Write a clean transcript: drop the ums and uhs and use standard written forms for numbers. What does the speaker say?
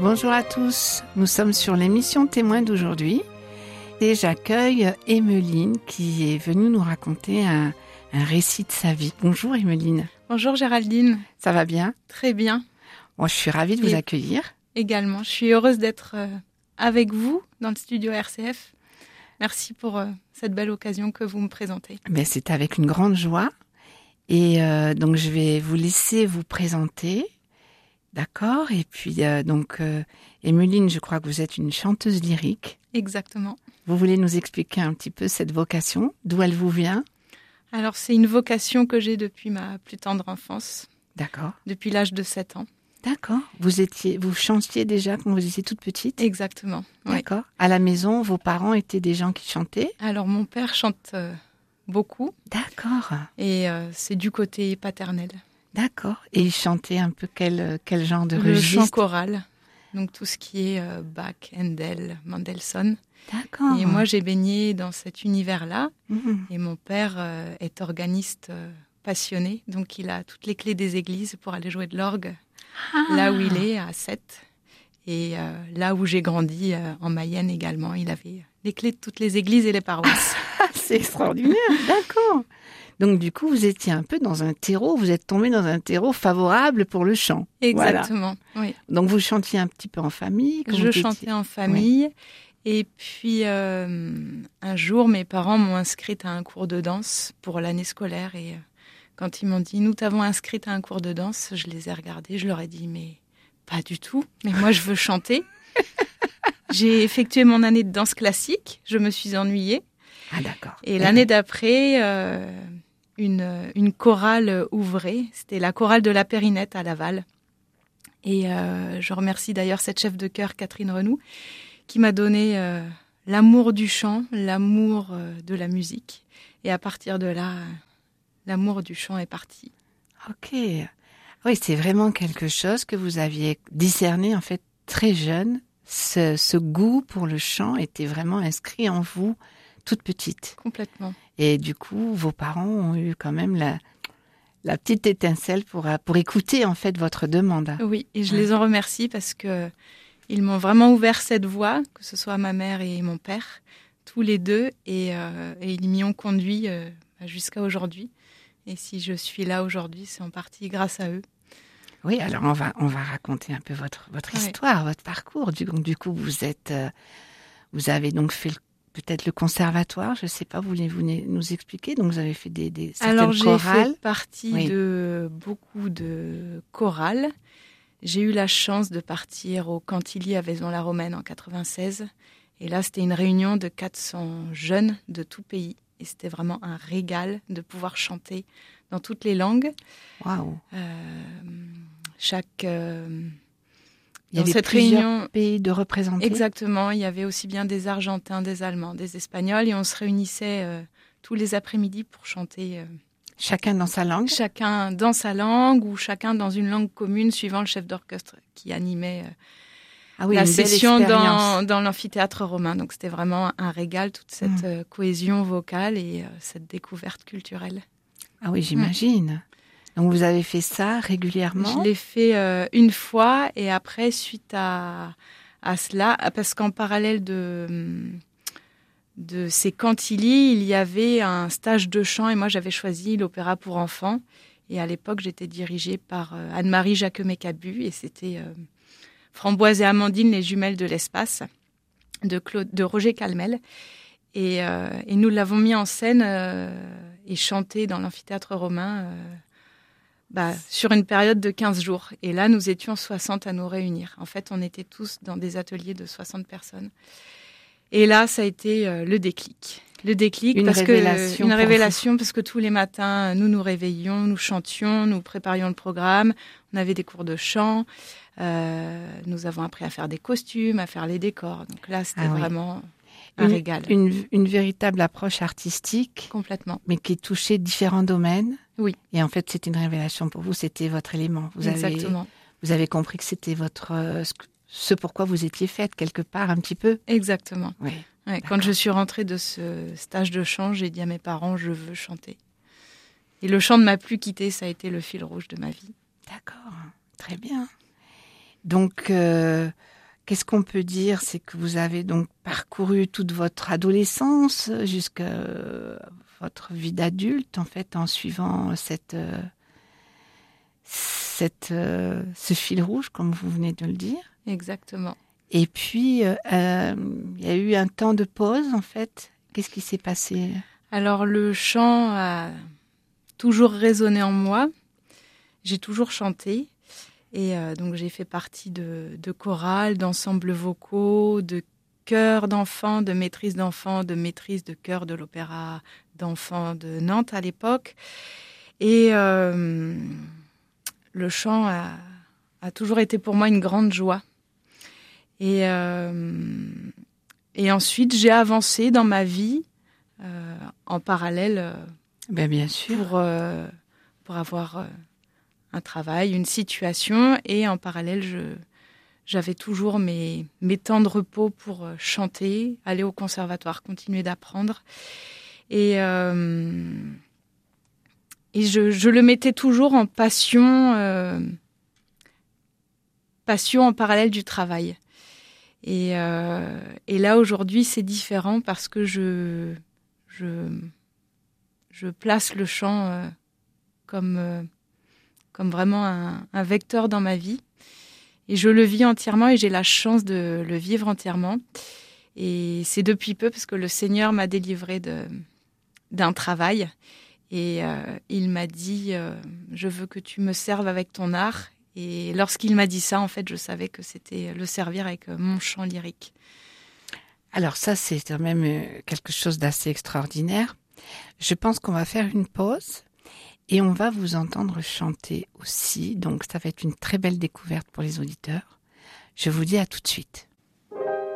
Bonjour à tous, nous sommes sur l'émission Témoin d'aujourd'hui et j'accueille Emmeline qui est venue nous raconter un récit de sa vie. Bonjour Emmeline. Bonjour Géraldine. Ça va bien? Très bien. Bon, je suis ravie de vous accueillir. Également, je suis heureuse d'être avec vous dans le studio RCF. Merci pour cette belle occasion que vous me présentez. Ben, c'est avec une grande joie et donc je vais vous laisser vous présenter. D'accord. Et puis, Emmeline, je crois que vous êtes une chanteuse lyrique. Exactement. Vous voulez nous expliquer un petit peu cette vocation, d'où elle vous vient? Alors, c'est une vocation que j'ai depuis ma plus tendre enfance. D'accord. Depuis l'âge de 7 ans. D'accord. Vous chantiez déjà quand vous étiez toute petite? Exactement. D'accord. Oui. À la maison, vos parents étaient des gens qui chantaient? Alors, mon père chante beaucoup. D'accord. Et c'est du côté paternel. D'accord. Et il chantait un peu quel genre de Le registre? chant choral, donc tout ce qui est Bach, Handel, Mendelssohn. D'accord. Et moi, j'ai baigné dans cet univers-là. Mmh. Et mon père est organiste passionné, donc il a toutes les clés des églises pour aller jouer de l'orgue là où il est, à Sète. Et là où j'ai grandi, en Mayenne également, il avait les clés de toutes les églises et les paroisses. C'est extraordinaire, d'accord. Donc du coup, vous étiez un peu dans un terreau, vous êtes tombé dans un terreau favorable pour le chant. Exactement, voilà. Oui. Donc vous chantiez un petit peu en famille? Je chantais en famille. Oui. Et puis un jour, mes parents m'ont inscrite à un cours de danse pour l'année scolaire. Et quand ils m'ont dit « Nous t'avons inscrite à un cours de danse », je les ai regardés, je leur ai dit « Mais pas du tout, mais moi je veux chanter ». J'ai effectué mon année de danse classique, je me suis ennuyée. Ah d'accord. Et l'année d'après, une chorale ouvrait, c'était la chorale de la Périnette à Laval. Et je remercie d'ailleurs cette chef de chœur, Catherine Renoux, qui m'a donné l'amour du chant, l'amour de la musique. Et à partir de là, l'amour du chant est parti. Ok. Oui, c'est vraiment quelque chose que vous aviez discerné en fait très jeune. Ce goût pour le chant était vraiment inscrit en vous toute petite. Complètement. Et du coup, vos parents ont eu quand même la petite étincelle pour écouter en fait votre demande. Oui, et je les en remercie parce que ils m'ont vraiment ouvert cette voie, que ce soit ma mère et mon père, tous les deux, et ils m'y ont conduit jusqu'à aujourd'hui. Et si je suis là aujourd'hui, c'est en partie grâce à eux. Oui, alors on va raconter un peu votre histoire, votre parcours. Du coup, vous avez donc fait peut-être le conservatoire, je ne sais pas, voulez-vous nous expliquer? Donc vous avez fait certaines chorales. Alors j'ai fait partie de beaucoup de chorales. J'ai eu la chance de partir au Cantilly à Vaison-la-Romaine en 96. Et là, c'était une réunion de 400 jeunes de tout pays. Et c'était vraiment un régal de pouvoir chanter dans toutes les langues. Waouh! Il y avait plusieurs pays de représentés. Exactement. Il y avait aussi bien des Argentins, des Allemands, des Espagnols. Et on se réunissait tous les après-midi pour chanter. Chacun dans sa langue? Chacun dans sa langue ou chacun dans une langue commune suivant le chef d'orchestre qui animait la session dans l'amphithéâtre romain. Donc c'était vraiment un régal, toute cette cohésion vocale et cette découverte culturelle. Ah oui, j'imagine. Donc vous avez fait ça régulièrement? Je l'ai fait une fois et après, suite à cela, parce qu'en parallèle de ces Cantilly, il y avait un stage de chant et moi j'avais choisi l'opéra pour enfants. Et à l'époque, j'étais dirigée par Anne-Marie Jacquemet-Cabu et c'était Framboise et Amandine, les jumelles de l'espace, de Roger Calmel. Et nous l'avons mis en scène et chanté dans l'amphithéâtre romain sur une période de 15 jours. Et là, nous étions 60 à nous réunir. En fait, on était tous dans des ateliers de 60 personnes. Et là, ça a été le déclic. Une révélation parce que tous les matins, nous nous réveillions, nous chantions, nous préparions le programme. On avait des cours de chant. Nous avons appris à faire des costumes, à faire les décors. Donc là, c'était vraiment un régal. Une véritable approche artistique. Complètement. Mais qui touchait différents domaines. Oui. Et en fait, c'était une révélation pour vous, c'était votre élément. Exactement. Vous avez compris que c'était ce pourquoi vous étiez faite, quelque part, un petit peu. Exactement. Oui. Ouais, quand je suis rentrée de ce stage de chant, j'ai dit à mes parents, je veux chanter. Et le chant ne m'a plus quittée, ça a été le fil rouge de ma vie. D'accord, très bien. Donc, qu'est-ce qu'on peut dire? C'est que vous avez donc parcouru toute votre adolescence jusqu'à votre vie d'adulte, en fait, en suivant ce fil rouge, comme vous venez de le dire. Exactement. Et puis, il y a eu un temps de pause, en fait. Qu'est-ce qui s'est passé? Alors, le chant a toujours résonné en moi. J'ai toujours chanté. Et donc, j'ai fait partie de chorales, d'ensembles vocaux, de chœurs d'enfants, de maîtrise de chœur de l'opéra d'enfants de Nantes à l'époque. Et le chant a toujours été pour moi une grande joie. Et ensuite, j'ai avancé dans ma vie en parallèle Bien sûr. pour avoir un travail, une situation. Et en parallèle, j'avais toujours mes temps de repos pour chanter, aller au conservatoire, continuer d'apprendre. Et je le mettais toujours en passion en parallèle du travail. Et là, aujourd'hui, c'est différent parce que je place le chant comme vraiment un vecteur dans ma vie. Et je le vis entièrement et j'ai la chance de le vivre entièrement. Et c'est depuis peu parce que le Seigneur m'a délivrée d'un travail. Et il m'a dit je veux que tu me serves avec ton art. Et lorsqu'il m'a dit ça, en fait, je savais que c'était le servir avec mon chant lyrique. Alors ça, c'est quand même quelque chose d'assez extraordinaire. Je pense qu'on va faire une pause et on va vous entendre chanter aussi. Donc ça va être une très belle découverte pour les auditeurs. Je vous dis à tout de suite.